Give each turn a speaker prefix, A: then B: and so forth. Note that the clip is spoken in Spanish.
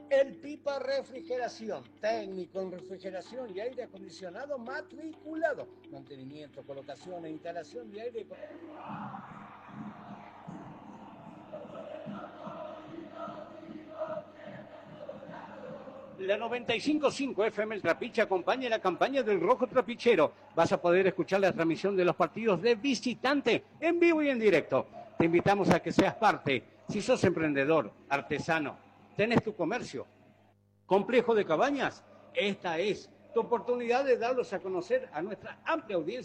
A: El Pipa Refrigeración, técnico en refrigeración y aire acondicionado matriculado. Mantenimiento, colocación e instalación de aire. La 95.5 FM El Trapiche acompaña la campaña del Rojo Trapichero. Vas a poder escuchar la transmisión de los partidos de visitante en vivo y en directo. Te invitamos a que seas parte. Si sos emprendedor, artesano, tenés tu comercio, complejo de cabañas, esta es tu oportunidad de darlos a conocer a nuestra amplia audiencia.